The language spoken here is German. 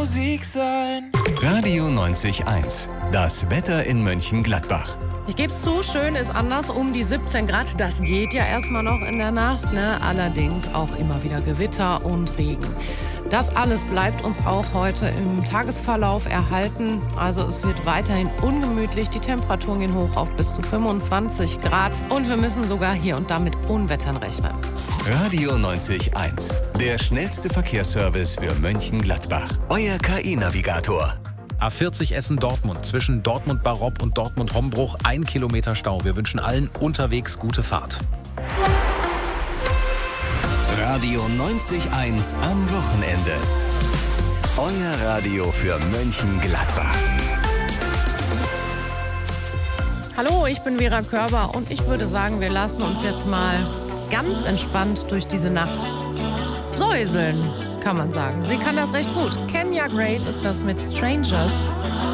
Musik sein. Radio 90.1, das Wetter in Mönchengladbach. Ich gebe es zu, schön ist anders, um die 17 Grad. Das geht ja erstmal noch in der Nacht, ne? Allerdings auch immer wieder Gewitter und Regen. Das alles bleibt uns auch heute im Tagesverlauf erhalten. Also es wird weiterhin ungemütlich. Die Temperaturen gehen hoch auf bis zu 25 Grad. Und wir müssen sogar hier und da mit Unwettern rechnen. Radio 90.1, der schnellste Verkehrsservice für Mönchengladbach. Euer KI-Navigator. A40 Essen-Dortmund, zwischen Dortmund-Baropp und Dortmund-Hombruch, 1 Kilometer Stau. Wir wünschen allen unterwegs gute Fahrt. Radio 90.1 am Wochenende. Euer Radio für Mönchengladbach. Hallo, ich bin Vera Körber und ich würde sagen, wir lassen uns jetzt mal ganz entspannt durch diese Nacht säuseln, kann man sagen. Sie kann das recht gut. Kenya Grace ist das mit Strangers.